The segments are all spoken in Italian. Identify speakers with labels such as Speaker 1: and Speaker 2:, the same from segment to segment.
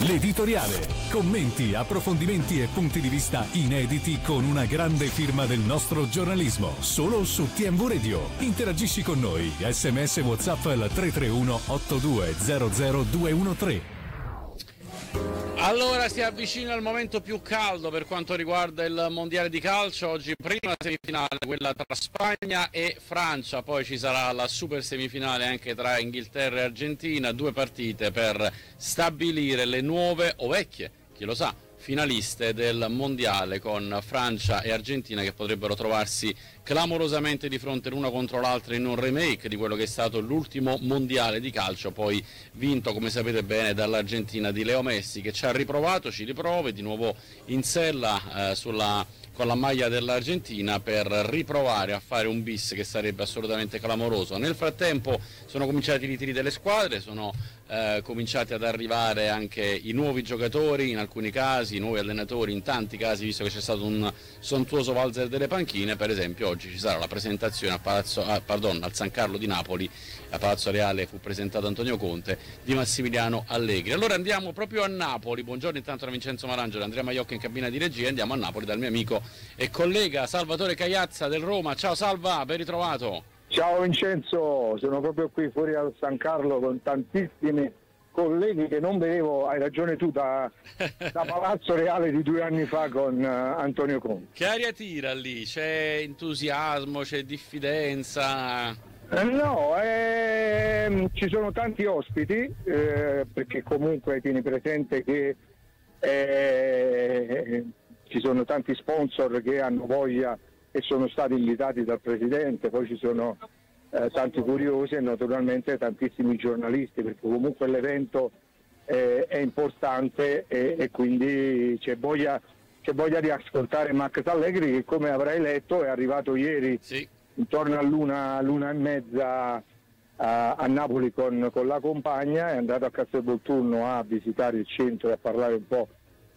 Speaker 1: L'editoriale. Commenti, approfondimenti e punti di vista inediti con una grande firma del nostro giornalismo. Solo su TMV Radio. Interagisci con noi. SMS WhatsApp al 331 8200 213.
Speaker 2: Allora si avvicina il momento più caldo per quanto riguarda il mondiale di calcio. Oggi prima semifinale, quella tra Spagna e Francia, poi ci sarà la super semifinale anche tra Inghilterra e Argentina, 2 partite per stabilire le nuove o vecchie, chi lo sa, finaliste del mondiale, con Francia e Argentina che potrebbero trovarsi clamorosamente di fronte l'una contro l'altra in un remake di quello che è stato l'ultimo mondiale di calcio, poi vinto, come sapete bene, dall'Argentina di Leo Messi, che ci ha riprovato, ci riprova di nuovo in sella con la maglia dell'Argentina per riprovare a fare un bis che sarebbe assolutamente clamoroso. Nel frattempo sono cominciati i ritiri delle squadre, sono cominciati ad arrivare anche i nuovi giocatori, in alcuni casi i nuovi allenatori, in tanti casi, visto che c'è stato un sontuoso valzer delle panchine. Per esempio oggi ci sarà la presentazione al San Carlo di Napoli, a Palazzo Reale fu presentato Antonio Conte, di Massimiliano Allegri. Allora andiamo proprio a Napoli. Buongiorno intanto da Vincenzo Marangelo, Andrea Maiocca in cabina di regia. Andiamo a Napoli dal mio amico e collega Salvatore Cagliazza del Roma. Ciao Salva, ben ritrovato.
Speaker 3: Ciao Vincenzo, sono proprio qui fuori al San Carlo con tantissimi colleghi che non vedevo, hai ragione tu, da Palazzo Reale di 2 anni fa con Antonio Conte.
Speaker 2: Che aria tira lì? C'è entusiasmo, c'è diffidenza?
Speaker 3: No, ci sono tanti ospiti, perché comunque tieni presente che ci sono tanti sponsor che hanno voglia e sono stati invitati dal Presidente, poi ci sono tanti curiosi e naturalmente tantissimi giornalisti, perché comunque l'evento è importante e quindi c'è voglia di ascoltare Max Allegri, che come avrai letto è arrivato ieri, sì, intorno all'una e mezza a Napoli con la compagna, è andato a Castelvolturno a visitare il centro e a parlare un po'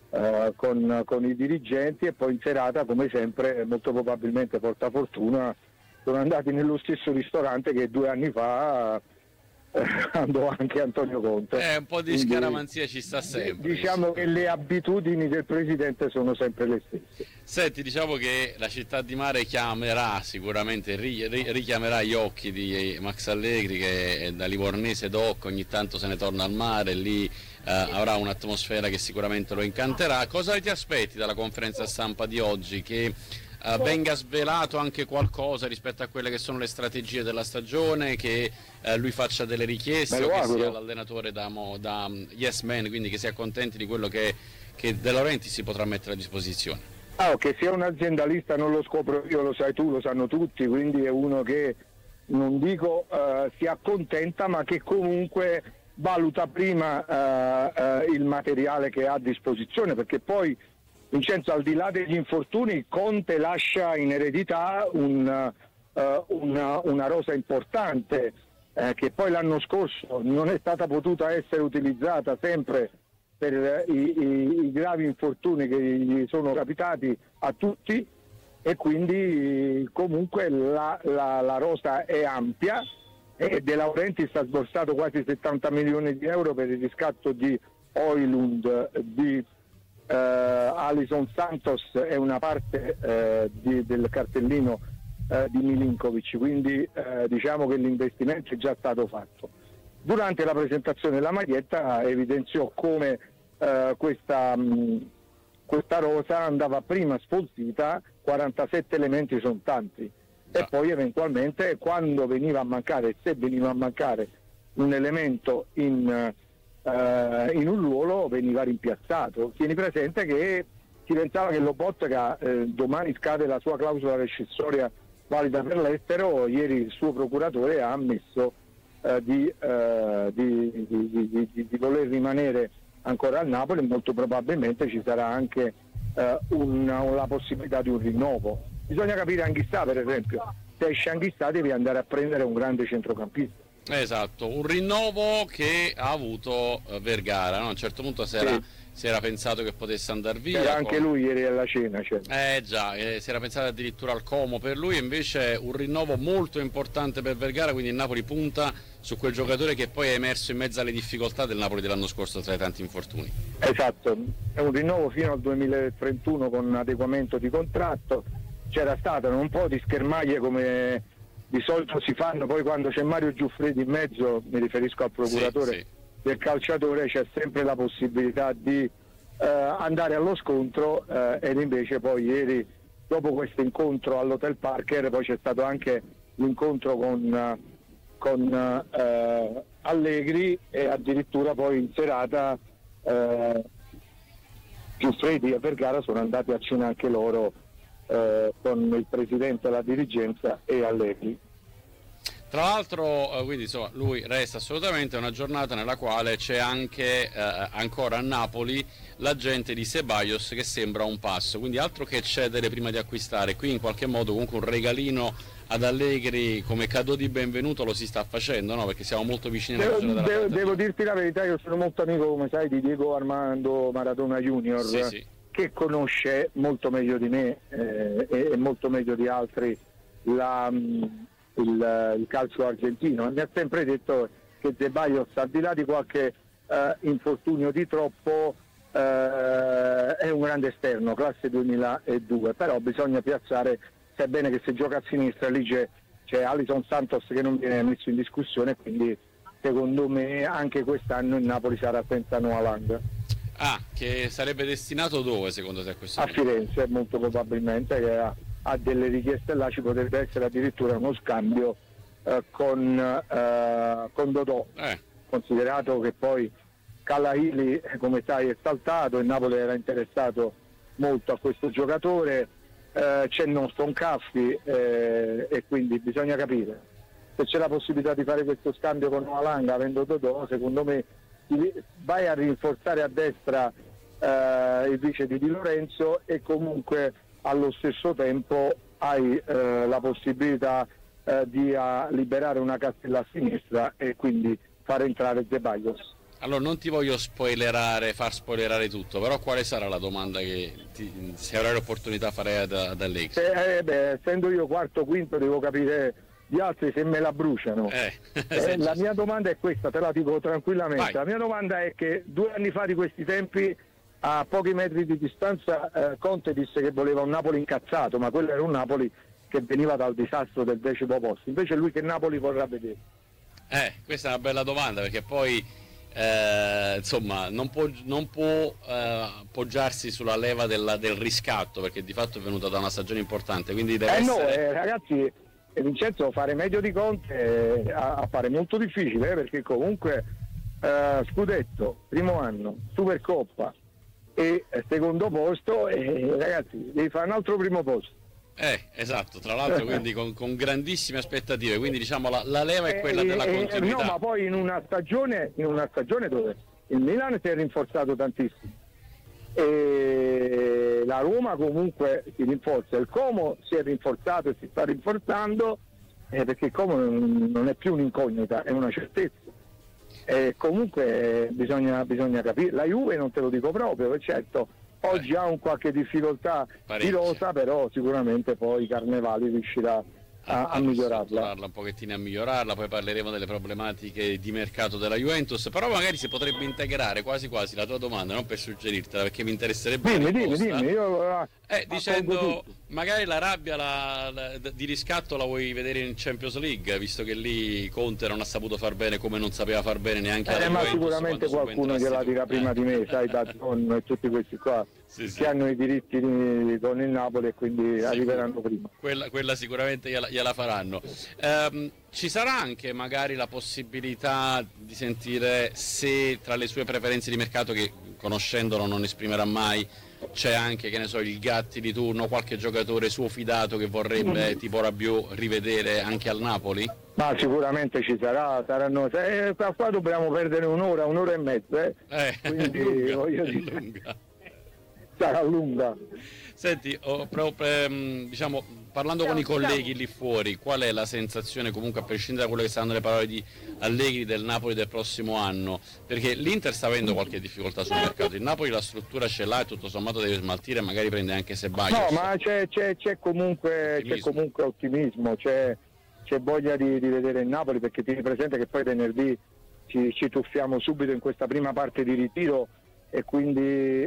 Speaker 3: con i dirigenti, e poi in serata, come sempre, molto probabilmente porta fortuna, sono andati nello stesso ristorante che 2 anni fa andò anche Antonio Conte.
Speaker 2: Un po' di scaramanzia ci sta sempre.
Speaker 3: Diciamo che le abitudini del Presidente sono sempre le stesse.
Speaker 2: Senti, diciamo che la città di mare chiamerà sicuramente, richiamerà gli occhi di Max Allegri, che è da livornese doc, ogni tanto se ne torna al mare, lì avrà un'atmosfera che sicuramente lo incanterà. Cosa ti aspetti dalla conferenza stampa di oggi? Che venga svelato anche qualcosa rispetto a quelle che sono le strategie della stagione, che lui faccia delle richieste, o che sia l'allenatore da yes man, quindi che si accontenti di quello che De Laurentiis si potrà mettere a disposizione?
Speaker 3: Che sia un aziendalista non lo scopro io, lo sai tu, lo sanno tutti, quindi è uno che non dico si accontenta, ma che comunque valuta prima il materiale che ha a disposizione, perché poi, Vincenzo, al di là degli infortuni, Conte lascia in eredità una rosa importante, che poi l'anno scorso non è stata potuta essere utilizzata sempre per i gravi infortuni che gli sono capitati a tutti, e quindi comunque la rosa è ampia, e De Laurentiis ha sborsato quasi 70 milioni di euro per il riscatto di Højlund, di Alison Santos e una parte del cartellino di Milinkovic, quindi diciamo che l'investimento è già stato fatto. Durante la presentazione della maglietta evidenziò come questa rosa andava prima sfoltita, 47 elementi sono tanti, e poi eventualmente quando veniva a mancare, se veniva a mancare un elemento in un ruolo, veniva rimpiazzato. Tieni presente che si pensava che Lobotka, domani scade la sua clausola rescissoria valida per l'estero, ieri il suo procuratore ha ammesso di voler rimanere ancora al Napoli, e molto probabilmente ci sarà anche la possibilità di un rinnovo. Bisogna capire Anghissà, per esempio, se esce Anghissà devi andare a prendere un grande centrocampista.
Speaker 2: Esatto, un rinnovo che ha avuto Vergara, no? A un certo punto si era si era pensato che potesse andare via.
Speaker 3: C'era anche lui ieri alla cena. Cioè.
Speaker 2: Si era pensato addirittura al Como per lui, invece un rinnovo molto importante per Vergara, quindi il Napoli punta su quel giocatore che poi è emerso in mezzo alle difficoltà del Napoli dell'anno scorso tra i tanti infortuni.
Speaker 3: Esatto, è un rinnovo fino al 2031 con adeguamento di contratto. C'era stato un po' di schermaglie come di solito si fanno, poi quando c'è Mario Giuffredi in mezzo, mi riferisco al procuratore del calciatore, c'è sempre la possibilità di andare allo scontro ed invece poi ieri, dopo questo incontro all'Hotel Parker, poi c'è stato anche l'incontro con Allegri e addirittura poi in serata Giuffredi e Vergara sono andati a cena anche loro con il presidente della dirigenza e Allegri.
Speaker 2: Tra l'altro, quindi insomma, lui resta assolutamente. Una giornata nella quale c'è anche ancora a Napoli l'agente di Ceballos che sembra un passo, quindi altro che cedere prima di acquistare. Qui in qualche modo comunque un regalino ad Allegri come cadeau di benvenuto lo si sta facendo, no? Perché siamo molto vicini alla chiusura della
Speaker 3: devo dirti la verità, io sono molto amico, come sai, di Diego Armando Maradona Junior,
Speaker 2: sì.
Speaker 3: Che conosce molto meglio di me e molto meglio di altri il calcio argentino, e mi ha sempre detto che Ceballos, al di là di qualche infortunio di troppo, è un grande esterno, classe 2002, però bisogna piazzare, sai bene che se gioca a sinistra lì c'è Alison Santos che non viene messo in discussione, quindi secondo me anche quest'anno il Napoli sarà senza Noah Lang.
Speaker 2: Che sarebbe destinato dove secondo te a questo
Speaker 3: punto? A Firenze molto probabilmente, che ha delle richieste là, ci potrebbe essere addirittura uno scambio con Dodò, considerato che poi Calahili, come sai, è saltato, il Napoli era interessato molto a questo giocatore, c'è il nostro Caffi e quindi bisogna capire se c'è la possibilità di fare questo scambio con Noalanga avendo Dodò. Secondo me vai a rinforzare a destra il vice di Lorenzo e comunque allo stesso tempo hai la possibilità di liberare una cassella a sinistra e quindi far entrare Ceballos.
Speaker 2: Allora non ti voglio far spoilerare tutto, però quale sarà la domanda che se avrai l'opportunità farei ad Allegri?
Speaker 3: Essendo io quarto quinto devo capire gli altri se me la bruciano. La mia domanda è questa, te la dico tranquillamente. Vai. La mia domanda è che 2 anni fa di questi tempi, a pochi metri di distanza, Conte disse che voleva un Napoli incazzato, ma quello era un Napoli che veniva dal disastro del 10° posto. Invece lui che Napoli vorrà vedere?
Speaker 2: Questa è una bella domanda, perché poi insomma non può poggiarsi sulla leva del riscatto, perché di fatto è venuta da una stagione importante, quindi deve essere...
Speaker 3: ragazzi, Vincenzo, fare meglio di Conte appare molto difficile, perché comunque scudetto, primo anno, Supercoppa e secondo posto, ragazzi, devi fare un altro primo posto.
Speaker 2: Esatto, tra l'altro quindi con grandissime aspettative, quindi diciamo la leva è quella della continuità.
Speaker 3: No, ma poi in una stagione dove il Milan si è rinforzato tantissimo e la Roma comunque si rinforza, il Como si è rinforzato e si sta rinforzando, perché il Como non è più un'incognita, è una certezza. Comunque bisogna capire. La Juve non te lo dico proprio, certo oggi ha un qualche difficoltà di rosa, però sicuramente poi Carnevali riuscirà a migliorarla,
Speaker 2: un pochettino a migliorarla. Poi parleremo delle problematiche di mercato della Juventus, però magari si potrebbe integrare quasi la tua domanda, non per suggerirtela, perché mi interesserebbe
Speaker 3: dimmi io
Speaker 2: dicendo magari la rabbia di riscatto la vuoi vedere in Champions League, visto che lì Conte non ha saputo far bene come non sapeva far bene neanche alla Juventus,
Speaker 3: ma sicuramente qualcuno gliela dirà prima di me, sai, Dazon e tutti questi qua che hanno i diritti con il Napoli e quindi arriveranno prima.
Speaker 2: Quella sicuramente gliela faranno. Ci sarà anche magari la possibilità di sentire se tra le sue preferenze di mercato, che conoscendolo non esprimerà mai, c'è anche, che ne so, il Gatti di turno, qualche giocatore suo fidato che vorrebbe tipo Rabiot rivedere anche al Napoli?
Speaker 3: Ma sicuramente ci saranno, qua dobbiamo perdere un'ora e mezza, quindi voglio dire, sarà lunga.
Speaker 2: Senti, diciamo parlando con i colleghi lì fuori, qual è la sensazione, comunque a prescindere da quelle che saranno le parole di Allegri, del Napoli del prossimo anno? Perché l'Inter sta avendo qualche difficoltà sul mercato, il Napoli la struttura ce l'ha e tutto sommato deve smaltire e magari prende anche Ceballos.
Speaker 3: No, ma c'è comunque ottimismo, c'è voglia di vedere il Napoli, perché tieni presente che poi venerdì ci tuffiamo subito in questa prima parte di ritiro e quindi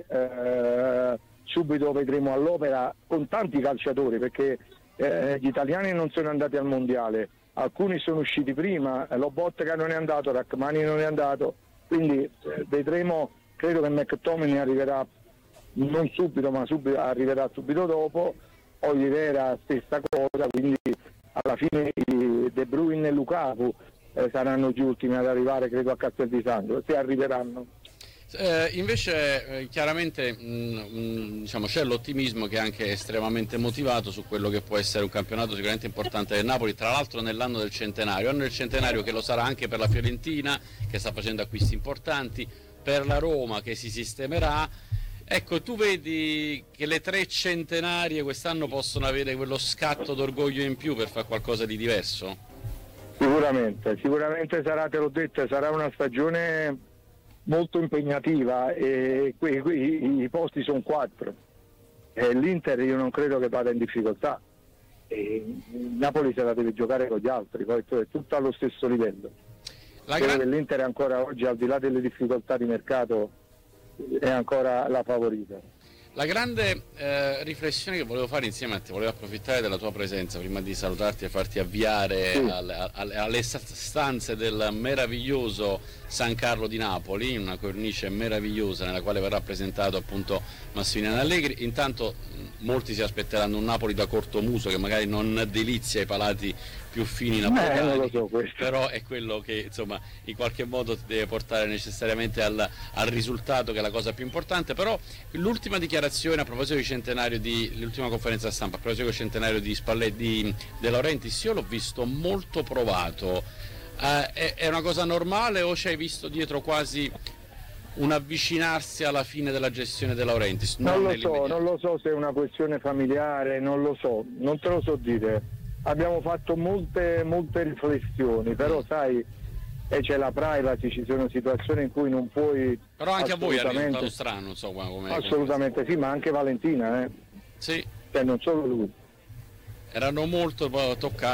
Speaker 3: subito vedremo all'opera con tanti calciatori, perché gli italiani non sono andati al mondiale, alcuni sono usciti prima, Lobotka non è andato, Rachmani non è andato, quindi vedremo. Credo che McTominay arriverà non subito, ma arriverà subito dopo. Oliveira stessa cosa, quindi alla fine De Bruyne e Lukaku saranno gli ultimi ad arrivare, credo, a Castel di Sangro, se arriveranno.
Speaker 2: Invece chiaramente diciamo, c'è l'ottimismo che è anche estremamente motivato su quello che può essere un campionato sicuramente importante del Napoli, tra l'altro nell'anno del centenario, che lo sarà anche per la Fiorentina che sta facendo acquisti importanti, per la Roma che si sistemerà. Ecco, tu vedi che le 3 centenarie quest'anno possono avere quello scatto d'orgoglio in più per fare qualcosa di diverso?
Speaker 3: Sicuramente sarà, te l'ho detto, sarà una stagione molto impegnativa e i posti sono 4. L'Inter io non credo che vada in difficoltà, il Napoli se la deve giocare con gli altri, poi è tutto allo stesso livello. Credo che l'Inter è ancora oggi, al di là delle difficoltà di mercato, è ancora la favorita.
Speaker 2: La grande riflessione che volevo fare insieme a te, volevo approfittare della tua presenza prima di salutarti e farti avviare alle stanze del meraviglioso San Carlo di Napoli, una cornice meravigliosa nella quale verrà presentato appunto Massimiliano Allegri. Intanto molti si aspetteranno un Napoli da cortomuso che magari non delizia i palati più fini napoletani,
Speaker 3: non lo so
Speaker 2: però è quello che insomma in qualche modo ti deve portare necessariamente al risultato, che è la cosa più importante. Però l'ultima dichiarazione a proposito di centenario, l'ultima conferenza stampa a proposito del centenario di Spalletti, De Laurentiis, io l'ho visto molto provato. È una cosa normale o ci hai visto dietro quasi un avvicinarsi alla fine della gestione De Laurentiis?
Speaker 3: Non lo so se è una questione familiare, non lo so, non te lo so dire. Abbiamo fatto molte riflessioni, però sai, c'è la privacy, ci sono situazioni in cui non puoi.
Speaker 2: Però anche a voi è risultato strano, non so come.
Speaker 3: Assolutamente sì, ma anche Valentina,
Speaker 2: Sì.
Speaker 3: Cioè non solo lui.
Speaker 2: Erano molto toccati.